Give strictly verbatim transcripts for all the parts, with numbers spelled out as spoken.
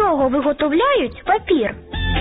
чого виготовляють папір?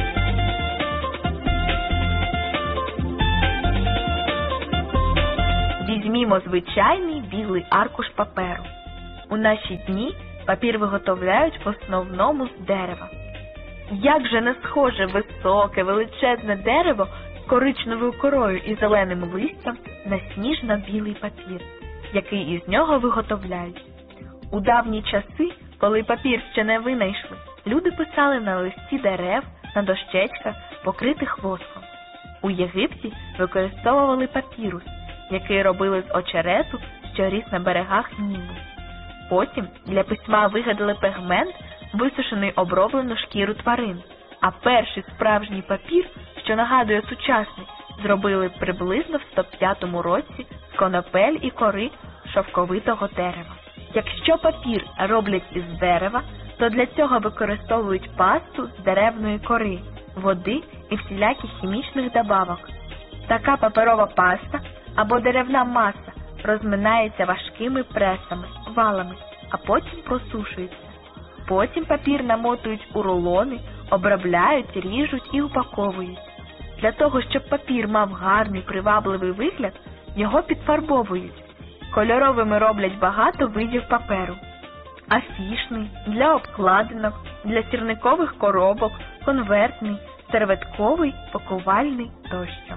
Візьмімо звичайний білий аркуш паперу. У наші дні папір виготовляють в основному з дерева. Як же не схоже високе, величезне дерево з коричневою корою і зеленим листям на сніжно-білий папір, який із нього виготовляють. У давні часи, коли папір ще не винайшли, люди писали на листі дерев, на дощечках, покритих воском. У Єгипті використовували папірус, який робили з очерету, що ріс на берегах Нілу. Потім для письма вигадали пергмент, висушений оброблену шкіру тварин, а перший справжній папір, що нагадує сучасний, зробили приблизно в сто п'ятому році з конопель і кори шовковитого дерева. Якщо папір роблять із дерева, то для цього використовують пасту з деревної кори, води і всіляких хімічних добавок. Така паперова паста або деревна маса розминається важкими пресами, валами, а потім просушується. Потім папір намотують у рулони, обробляють, ріжуть і упаковують. Для того, щоб папір мав гарний привабливий вигляд, його підфарбовують. Кольоровими роблять багато видів паперу. Афішний, для обкладинок, для сірникових коробок, конвертний, серветковий, пакувальний тощо.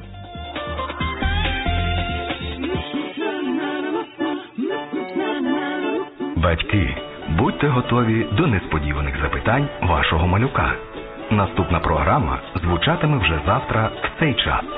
Батьки, будьте готові до несподіваних запитань вашого малюка. Наступна програма звучатиме вже завтра в цей час.